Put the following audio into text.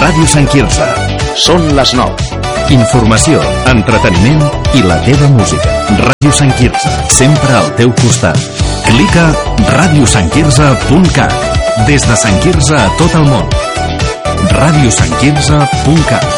Ràdio Sant Quirze. Són les 9. Informació, entreteniment i la teva música. Ràdio Sant Quirze, sempre al teu costat. Clica radiosantquirze.cat. Des de Sant Quirze a tot el món. radiosantquirze.cat.